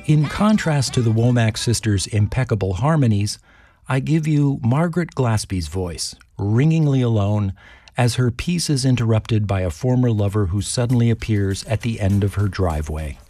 In contrast to the Womack sisters' impeccable harmonies, I give you Margaret Glaspie's voice, ringingly alone, as her piece is interrupted by a former lover who suddenly appears at the end of her driveway.